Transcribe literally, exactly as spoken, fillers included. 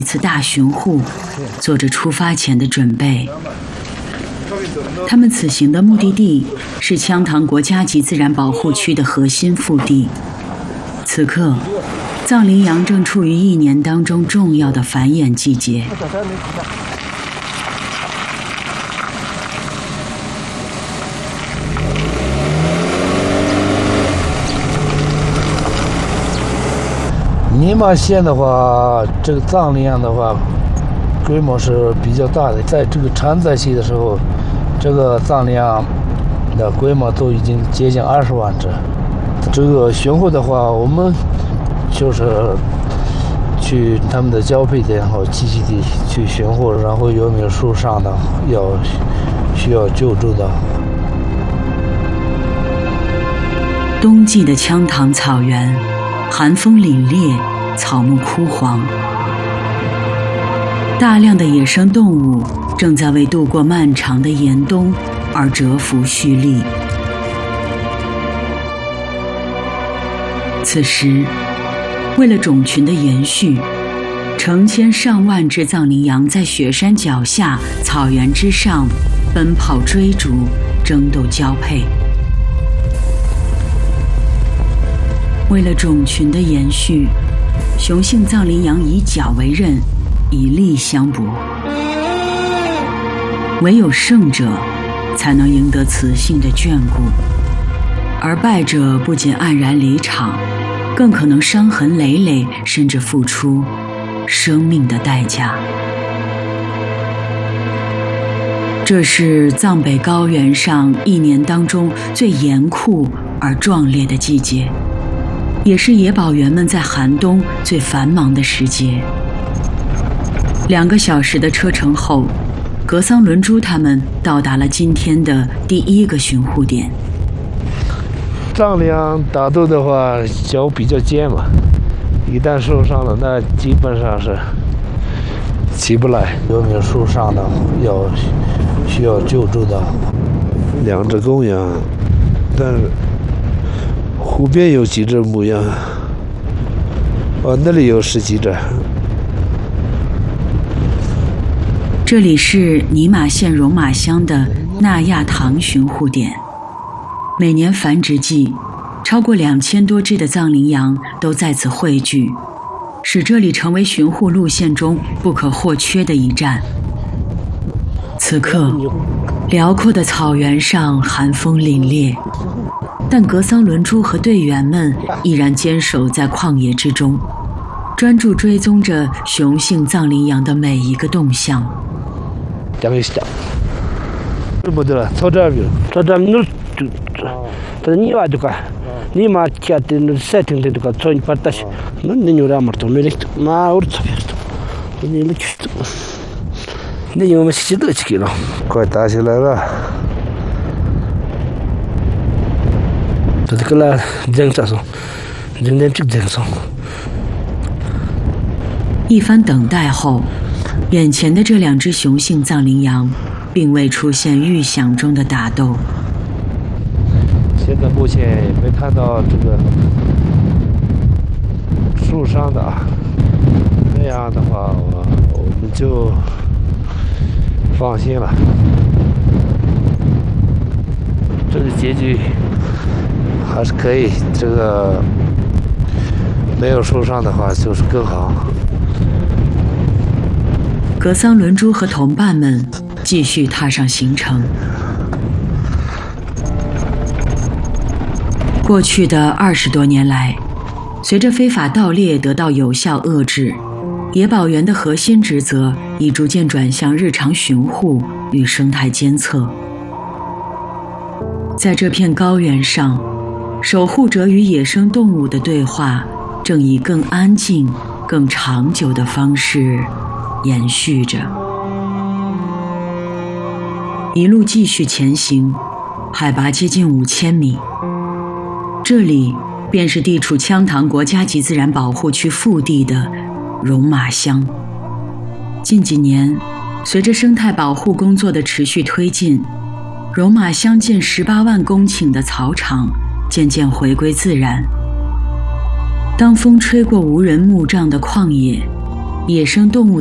一次大巡护做着出发前的准备。他们此行的目的地是羌塘国家级自然保护区的核心腹地。此刻，藏羚羊正处于一年当中重要的繁衍季节。 尼玛县的话，这个藏羚羊的话，规模是比较大的。在这个产崽期的时候，这个藏羚羊的规模都已经接近二十万只。这个巡护的话，我们就是去他们的交配地，然后栖息地去巡护，然后有没有受伤的，要需要救助的。 冬季的羌塘草原，寒风凛冽，草木枯黄，大量的野生动物正在为度过漫长的严冬而蛰伏蓄力。此时，为了种群的延续，成千上万只藏羚羊在雪山脚下、草原之上奔跑追逐，争斗交配。为了种群的延续，雄性藏羚羊以角为刃，以力相搏。唯有胜者才能赢得雌性的眷顾，而败者不仅黯然离场，更可能伤痕累累，甚至付出生命的代价。这是藏北高原上一年当中最严酷而壮烈的季节，也是野保员们在寒冬最繁忙的时节。两个小时的车程后，格桑伦珠他们到达了今天的第一个巡护点。 藏羚羊打斗的话，脚比较尖嘛，一旦受伤了，那基本上是起不来。有没有受伤的，要需要救助的。两只公羊，但是湖边有几只母羊，哦，那里有十几只。 这里是尼玛县戎马乡的纳亚塘巡护点。每年繁殖季，超过两千多只的藏羚羊都在此汇聚，使这里成为巡护路线中不可或缺的一站。此刻，辽阔的草原上寒风凛冽，但格桑伦珠和队员们依然坚守在旷野之中，专注追踪着雄性藏羚羊的每一个动向。 快打起来了！ 这个啦，这样子，这样这这样子。 一番等待后，眼前的这两只雄性藏羚羊并未出现预想中的打斗。 现在目前也没看到这个受伤的啊，那样的话，我我们就放心了。这个结局还是可以，这个没有受伤的话就是更好。 格桑伦珠和同伴们继续踏上行程。过去的二十多年来，随着非法盗猎得到有效遏制，野保员的核心职责已逐渐转向日常巡护与生态监测。在这片高原上，守护者与野生动物的对话正以更安静、更长久的方式延续着。一路继续前行，海拔接近五千米。这里便是地处羌塘国家级自然保护区腹地的戎马乡。近几年，随着生态保护工作的持续推进，戎马乡近十八万公顷的草场渐渐回归自然。当风吹过无人牧障的旷野， 野生动物